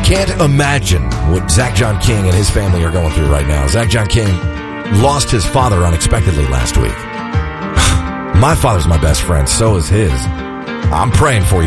can't imagine what Zach John King and his family are going through right now. Zach John King lost his father unexpectedly last week. My father's my best friend. So is his. I'm praying for you.